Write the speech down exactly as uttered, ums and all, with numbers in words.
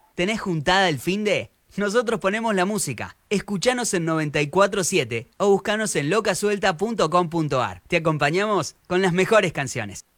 ¿Tenés juntada el finde? Nosotros ponemos la música. Escuchanos en noventa y cuatro siete o buscanos en locasuelta punto com punto ar. Te acompañamos con las mejores canciones.